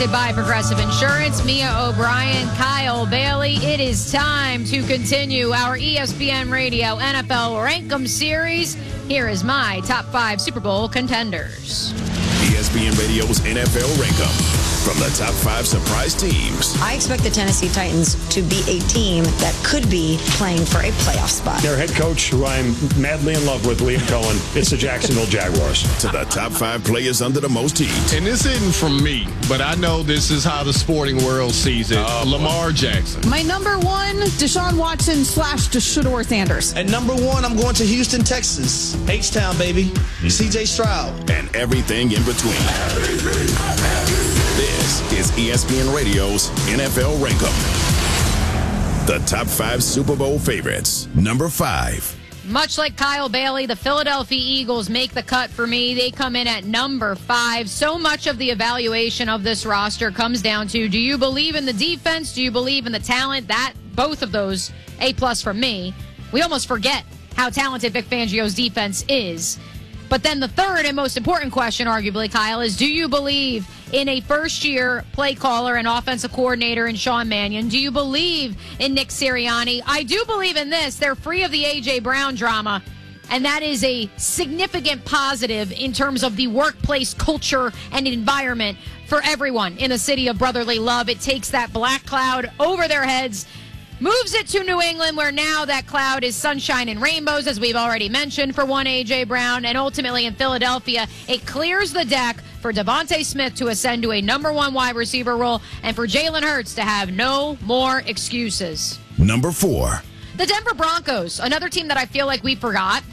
presented by Progressive Insurance. Mia O'Brien, Kyle Bailey. It is time to continue our ESPN Radio NFL Rank'em series. Here is my top 5 Super Bowl contenders. ESPN Radio's NFL Rank'em. From the top 5 surprise teams. I expect the Tennessee Titans to be a team that could be playing for a playoff spot. Their head coach, who I'm madly in love with, Liam Cohen, it's the Jacksonville Jaguars. To the top 5 players under the most heat. And this isn't from me, but I know this is how the sporting world sees it. Lamar Jackson. My number 1, Deshaun Watson / Shedeur Sanders. At number 1, I'm going to Houston, Texas. H-Town, baby. C.J. Stroud. And everything in between. This is ESPN Radio's NFL Rank'em. The top 5 Super Bowl favorites. Number 5. Much like Kyle Bailey, the Philadelphia Eagles make the cut for me. They come in at number 5. So much of the evaluation of this roster comes down to, do you believe in the defense? Do you believe in the talent? Both of those, A+ from me. We almost forget how talented Vic Fangio's defense is. But then the third and most important question, arguably, Kyle, is do you believe in a first-year play caller and offensive coordinator in Sean Mannion? Do you believe in Nick Sirianni? I do believe in this. They're free of the A.J. Brown drama, and that is a significant positive in terms of the workplace culture and environment for everyone in the city of brotherly love. It takes that black cloud over their heads, moves it to New England, where now that cloud is sunshine and rainbows, as we've already mentioned, for one A.J. Brown. And ultimately in Philadelphia, it clears the deck for Devontae Smith to ascend to a number 1 wide receiver role and for Jalen Hurts to have no more excuses. Number 4. The Denver Broncos, another team that I feel like we forgot.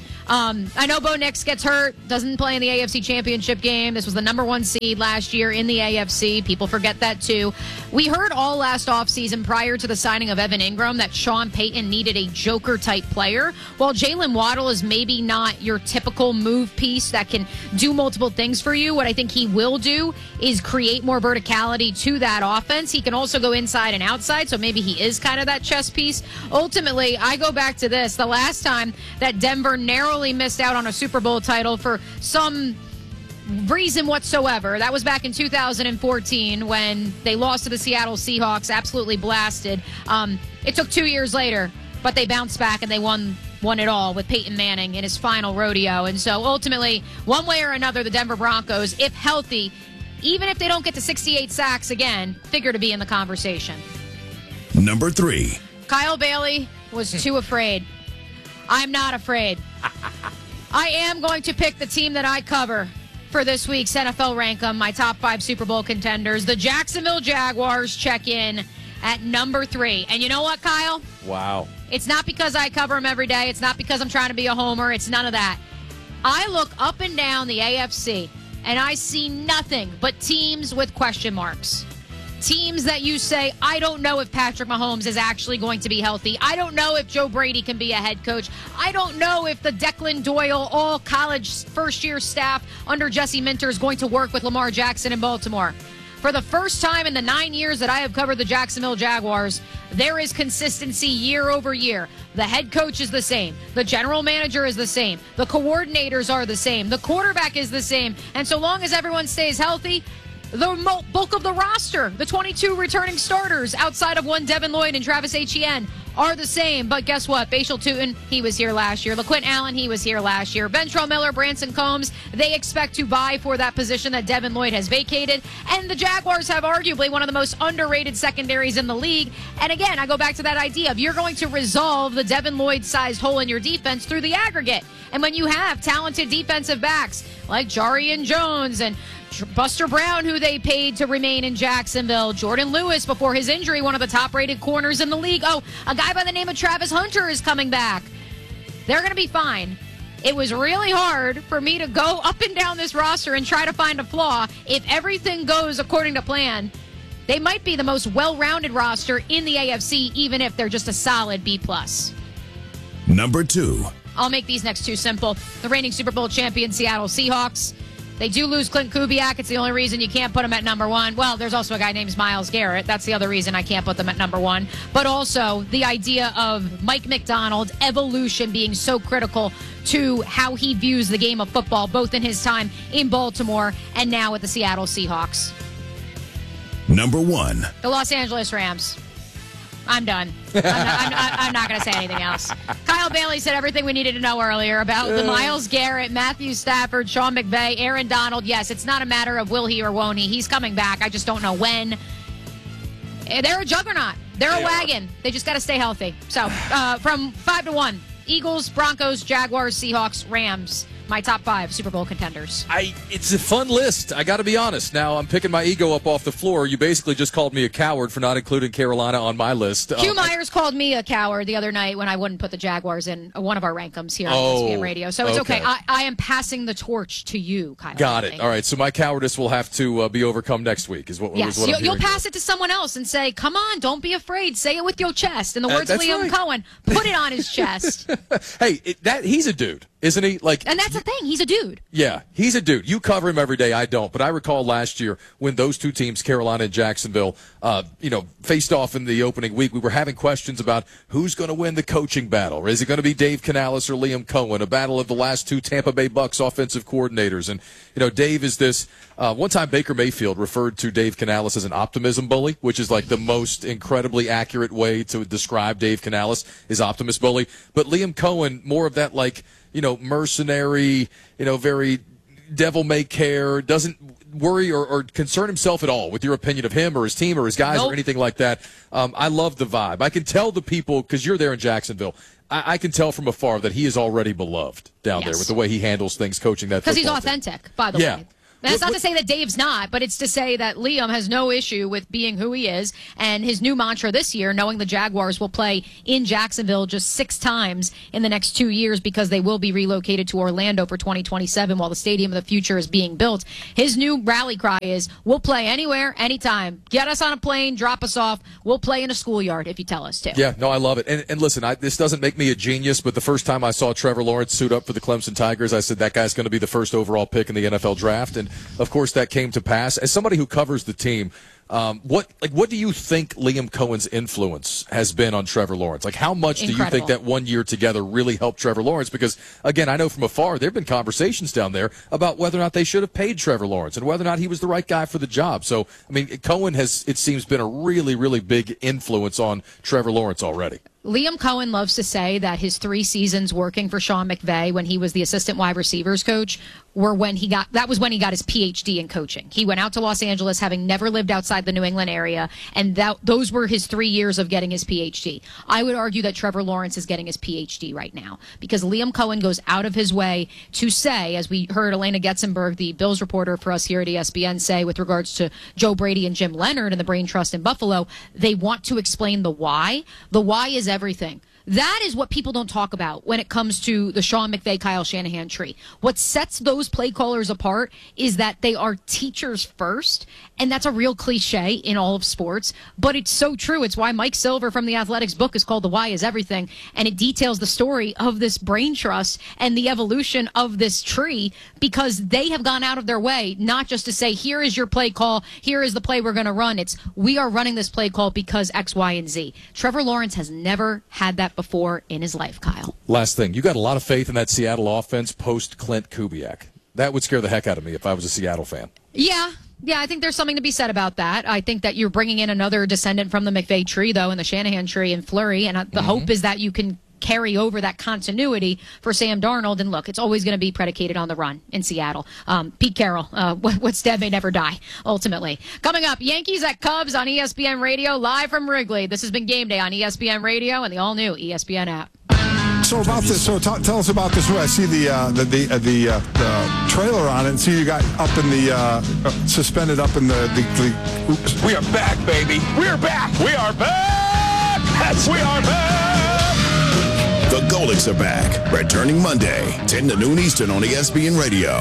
I know Bo Nix gets hurt, doesn't play in the AFC Championship game. This was the number 1 seed last year in the AFC. People forget that too. We heard all last offseason prior to the signing of Evan Ingram that Sean Payton needed a Joker-type player. While Jalen Waddle is maybe not your typical move piece that can do multiple things for you, what I think he will do is create more verticality to that offense. He can also go inside and outside, so maybe he is kind of that chess piece. Ultimately, I go back to this. The last time that Denver narrowly missed out on a Super Bowl title for some reason whatsoever, that was back in 2014 when they lost to the Seattle Seahawks, absolutely blasted. It took 2 years later, but they bounced back and they won it all with Peyton Manning in his final rodeo. And so ultimately, one way or another, the Denver Broncos, if healthy, even if they don't get to 68 sacks again, figure to be in the conversation. Number 3. Kyle Bailey was too afraid. I'm not afraid. I am going to pick the team that I cover for this week's NFL Rank'em, my top 5 Super Bowl contenders. The Jacksonville Jaguars check in at number 3. And you know what, Kyle? Wow. It's not because I cover them every day. It's not because I'm trying to be a homer. It's none of that. I look up and down the AFC, and I see nothing but teams with question marks. Teams that you say, I don't know if Patrick Mahomes is actually going to be healthy. I don't know if Joe Brady can be a head coach. I don't know if the Declan Doyle all-college first-year staff under Jesse Minter is going to work with Lamar Jackson in Baltimore. For the first time in the 9 years that I have covered the Jacksonville Jaguars, there is consistency year over year. The head coach is the same. The general manager is the same. The coordinators are the same. The quarterback is the same. And so long as everyone stays healthy, the bulk of the roster, the 22 returning starters outside of one Devin Lloyd and Travis Etienne, are the same. But guess what? Bashal Tutin, he was here last year. LaQuint Allen, he was here last year. Ventrell Miller, Branson Combs, they expect to vie for that position that Devin Lloyd has vacated. And the Jaguars have arguably one of the most underrated secondaries in the league. And again, I go back to that idea of you're going to resolve the Devin Lloyd-sized hole in your defense through the aggregate. And when you have talented defensive backs like Jarian Jones and Buster Brown, who they paid to remain in Jacksonville, Jordan Lewis before his injury, one of the top-rated corners in the league. Oh, a guy by the name of Travis Hunter is coming back. They're going to be fine. It was really hard for me to go up and down this roster and try to find a flaw. If everything goes according to plan, they might be the most well-rounded roster in the AFC, even if they're just a solid B+. Number 2. I'll make these next two simple. The reigning Super Bowl champion Seattle Seahawks. They do lose Clint Kubiak. It's the only reason you can't put him at number 1. Well, there's also a guy named Myles Garrett. That's the other reason I can't put them at number 1. But also the idea of Mike Macdonald's evolution being so critical to how he views the game of football, both in his time in Baltimore and now with the Seattle Seahawks. Number 1. The Los Angeles Rams. I'm done. I'm not going to say anything else. Kyle Bailey said everything we needed to know earlier about the Myles Garrett, Matthew Stafford, Sean McVay, Aaron Donald. Yes, it's not a matter of will he or won't he. He's coming back. I just don't know when. They're a juggernaut. They're a wagon. They just got to stay healthy. So, from 5 to 1, Eagles, Broncos, Jaguars, Seahawks, Rams. My top 5 Super Bowl contenders. It's a fun list. I got to be honest. Now, I'm picking my ego up off the floor. You basically just called me a coward for not including Carolina on my list. Hugh Myers called me a coward the other night when I wouldn't put the Jaguars in one of our rankums here on ESPN Radio. So it's okay. I am passing the torch to you, Kyle. Got it. All right. So my cowardice will have to be overcome next week. Is what you'll pass it to someone else and say, "Come on, don't be afraid. Say it with your chest." In the words of Liam Cohen, put it on his chest. Hey, he's a dude, isn't he? And that's the thing. He's a dude. Yeah, he's a dude. You cover him every day. I don't. But I recall last year when those two teams, Carolina and Jacksonville, faced off in the opening week. We were having questions about who's going to win the coaching battle. Is it going to be Dave Canales or Liam Cohen? A battle of the last two Tampa Bay Bucs offensive coordinators. And Dave is this. One time Baker Mayfield referred to Dave Canales as an optimism bully, which is like the most incredibly accurate way to describe Dave Canales, is optimist bully. But Liam Cohen, more of that mercenary, very devil-may-care, doesn't worry or concern himself at all with your opinion of him or his team or his guys or anything like that. I love the vibe. I can tell the people, because you're there in Jacksonville, I can tell from afar that he is already beloved down there with the way he handles things, coaching that football team. Because he's authentic, by the way. That's not to say that Dave's not, but it's to say that Liam has no issue with being who he is. And his new mantra this year, knowing the Jaguars will play in Jacksonville just 6 times in the next 2 years because they will be relocated to Orlando for 2027 while the Stadium of the Future is being built. His new rally cry is, we'll play anywhere, anytime. Get us on a plane, drop us off. We'll play in a schoolyard if you tell us to. Yeah, no, I love it. And listen, this doesn't make me a genius, but the first time I saw Trevor Lawrence suit up for the Clemson Tigers, I said that guy's going to be the first overall pick in the NFL draft. And of course, that came to pass. As somebody who covers the team, what do you think Liam Cohen's influence has been on Trevor Lawrence? Like, how much do you think that 1 year together really helped Trevor Lawrence? Because, again, I know from afar there have been conversations down there about whether or not they should have paid Trevor Lawrence and whether or not he was the right guy for the job. So, I mean, Cohen has, it seems, been a really, really big influence on Trevor Lawrence already. Liam Cohen loves to say that his 3 seasons working for Sean McVay when he was the assistant wide receivers coach were when he got his PhD in coaching. He went out to Los Angeles having never lived outside the New England area, and those were his 3 years of getting his PhD. I would argue that Trevor Lawrence is getting his PhD right now because Liam Cohen goes out of his way to say, as we heard Elena Getzenberg, the Bills reporter for us here at ESPN, say with regards to Joe Brady and Jim Leonard and the Brain Trust in Buffalo, they want to explain the why. The why is everything. That is what people don't talk about when it comes to the Sean McVay, Kyle Shanahan tree. What sets those play callers apart is that they are teachers first, and that's a real cliche in all of sports, but it's so true. It's why Mike Silver from The Athletic's book is called The Why is Everything, and it details the story of this brain trust and the evolution of this tree because they have gone out of their way, not just to say, here is your play call, here is the play we're going to run. It's, we are running this play call because X, Y, and Z. Trevor Lawrence has never had that before in his life, Kyle. Last thing, you got a lot of faith in that Seattle offense post Clint Kubiak. That would scare the heck out of me if I was a Seattle fan. Yeah, I think there's something to be said about that. I think that you're bringing in another descendant from the McVay tree, though, and the Shanahan tree in Fleury, and the hope is that you can carry over that continuity for Sam Darnold. And look, it's always going to be predicated on the run in Seattle. Pete Carroll, what's dead may never die, ultimately. Coming up, Yankees at Cubs on ESPN Radio, live from Wrigley. This has been Game Day on ESPN Radio and the all-new ESPN app. So about this, tell us about this. I see the trailer on it, and see you got up in the suspended up in the oops. We are back, baby. We are back. We are back. Yes, we are back. The Golics are back, returning Monday, 10 to noon Eastern on ESPN Radio.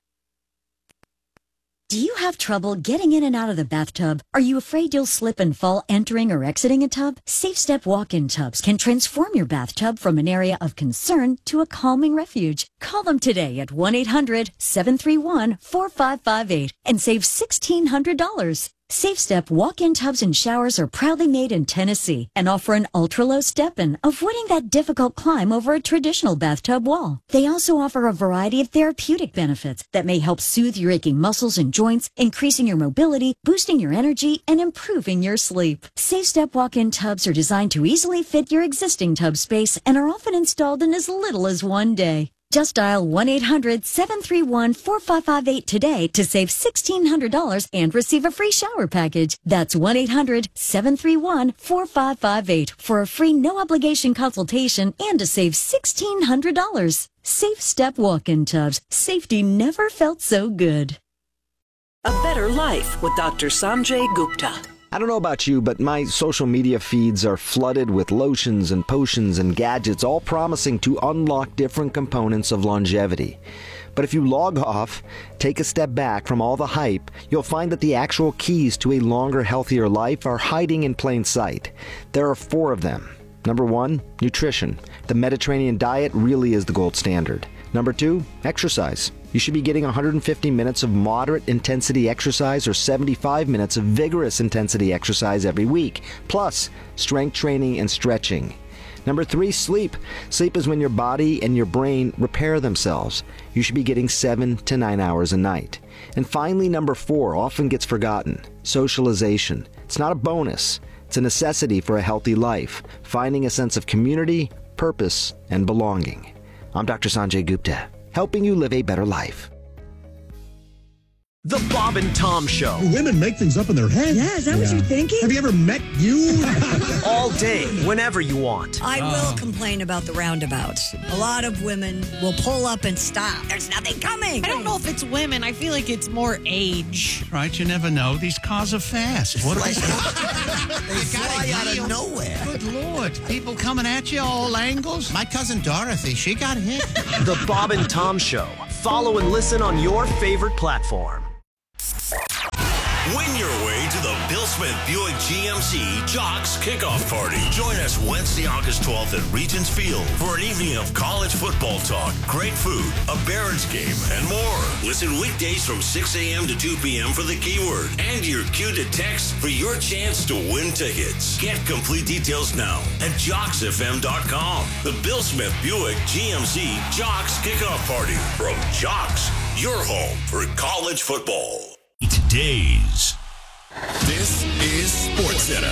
Do you have trouble getting in and out of the bathtub? Are you afraid you'll slip and fall entering or exiting a tub? Safe Step walk-in tubs can transform your bathtub from an area of concern to a calming refuge. Call them today at 1-800-731-4558 and save $1,600. SafeStep walk-in tubs and showers are proudly made in Tennessee and offer an ultra-low step-in, avoiding that difficult climb over a traditional bathtub wall. They also offer a variety of therapeutic benefits that may help soothe your aching muscles and joints, increasing your mobility, boosting your energy, and improving your sleep. SafeStep walk-in tubs are designed to easily fit your existing tub space and are often installed in as little as 1 day. Just dial 1-800-731-4558 today to save $1,600 and receive a free shower package. That's 1-800-731-4558 for a free no-obligation consultation and to save $1,600. SafeStep walk-in tubs. Safety never felt so good. A Better Life with Dr. Sanjay Gupta. I don't know about you, but my social media feeds are flooded with lotions and potions and gadgets, all promising to unlock different components of longevity. But if you log off, take a step back from all the hype, you'll find that the actual keys to a longer, healthier life are hiding in plain sight. There are 4 of them. Number 1, nutrition. The Mediterranean diet really is the gold standard. Number 2, exercise. You should be getting 150 minutes of moderate intensity exercise or 75 minutes of vigorous intensity exercise every week, plus strength training and stretching. Number 3, sleep. Sleep is when your body and your brain repair themselves. You should be getting 7 to 9 hours a night. And finally, number 4 often gets forgotten. Socialization. It's not a bonus. It's a necessity for a healthy life, finding a sense of community, purpose, and belonging. I'm Dr. Sanjay Gupta, helping you live a better life. The Bob and Tom Show. Women make things up in their head. Yeah, is that what you're thinking? Have you ever met you? All day, whenever you want. I will complain about the roundabouts. A lot of women will pull up and stop. There's nothing coming. I don't know if it's women. I feel like it's more age. Right, you never know. These cars are fast. What they fly out of nowhere. Good Lord. People coming at you all angles. My cousin Dorothy, she got hit. The Bob and Tom Show. Follow and listen on your favorite platform. Win your way to the Bill Smith Buick GMC Jocks Kickoff Party. Join us Wednesday, August 12th at Regents Field for an evening of college football talk, great food, a Barons game, and more. Listen weekdays from 6 a.m. to 2 p.m. for the keyword and your cue to text for your chance to win tickets. Get complete details now at JocksFM.com. The Bill Smith Buick GMC Jocks Kickoff Party from Jocks, your home for college football. Days. This is SportsCenter.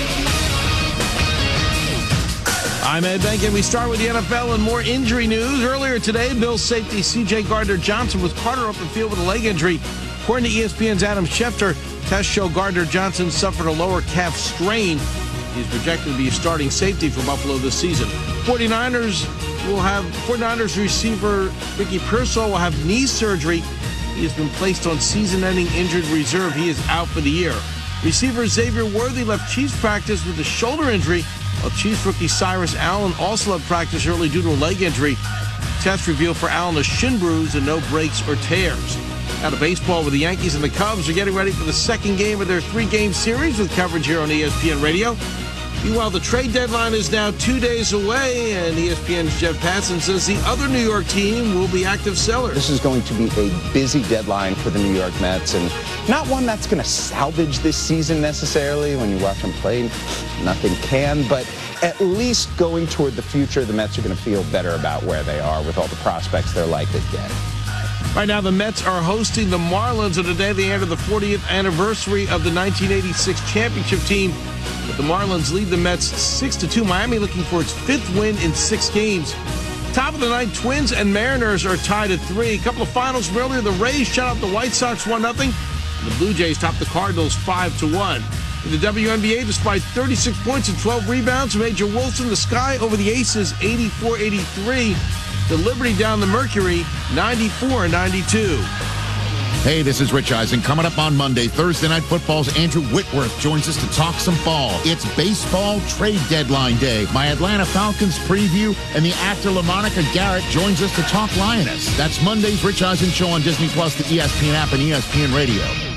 I'm Ed Bank, and we start with the NFL and more injury news. Earlier today, Bills safety C.J. Gardner-Johnson was carted off the field with a leg injury. According to ESPN's Adam Schefter, tests show Gardner-Johnson suffered a lower calf strain. He's projected to be a starting safety for Buffalo this season. 49ers receiver Ricky Pearsall will have knee surgery. He has been placed on season-ending injured reserve. He is out for the year. Receiver Xavier Worthy left Chiefs practice with a shoulder injury, while Chiefs rookie Cyrus Allen also left practice early due to a leg injury. Test revealed for Allen a shin bruise and no breaks or tears. Out of baseball, with the Yankees and the Cubs are getting ready for the second game of their 3-game series with coverage here on ESPN Radio. Meanwhile, the trade deadline is now 2 days away, and ESPN's Jeff Passan says the other New York team will be active sellers. This is going to be a busy deadline for the New York Mets, and not one that's going to salvage this season necessarily. When you watch them play, nothing can, but at least going toward the future, the Mets are going to feel better about where they are with all the prospects they're likely to get. Right now, the Mets are hosting the Marlins on the day they enter the 40th anniversary of the 1986 championship team. But the Marlins lead the Mets 6-2. Miami looking for its 5th win in 6 games. Top of the ninth, Twins and Mariners are tied at 3. A couple of finals from earlier. The Rays shut out the White Sox 1-0. And the Blue Jays topped the Cardinals 5-1. In the WNBA, despite 36 points and 12 rebounds from Major Wilson, the Sky over the Aces 84-83. The Liberty down the Mercury 94-92. Hey, this is Rich Eisen. Coming up on Monday, Thursday Night Football's Andrew Whitworth joins us to talk some ball. It's baseball trade deadline day. My Atlanta Falcons preview, and the actor LaMonica Garrett joins us to talk Lioness. That's Monday's Rich Eisen Show on Disney Plus, the ESPN app, and ESPN Radio.